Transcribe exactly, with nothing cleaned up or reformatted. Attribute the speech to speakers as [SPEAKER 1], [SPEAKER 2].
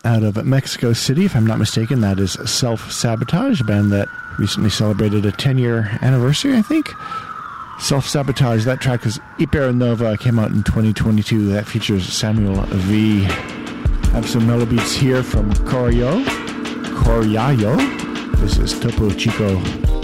[SPEAKER 1] out of Mexico City, if I'm not mistaken. That is Self-Sabotage, a band that recently celebrated a ten-year anniversary, I think. Self-Sabotage, that track is Hypernova, came out in twenty twenty-two. That features Samuel V. Have some mellow beats here from Coryo. Coryayo. This is Topo Chico.